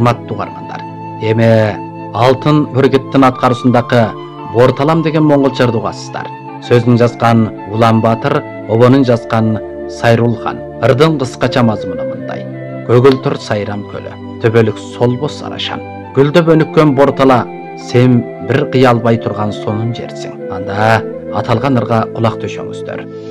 урматтуу угармандар. Эми Алтын Бүргиттин аткаруусундагы Борталам деген моңгол жырды угасыздар. Сөзүн жазган Улан Батыр, обонун жазган Сайрулхан. Ырдын кыскача мазмуну мындай: көгүлтүр сайрам көлү, төбөлүк солбос арашан. Гүлдөп өнүккөн Бортала, сен бир кыя албай турган сонун жерсиң. Анда аталган ырга кулак төшөңүздөр.